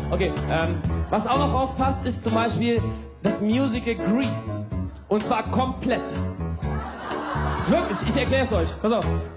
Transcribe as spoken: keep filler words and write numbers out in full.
Okay, ähm, was auch noch aufpasst, ist zum Beispiel das Musical Grease. Und zwar komplett. Wirklich, ich erkläre es euch. Pass auf.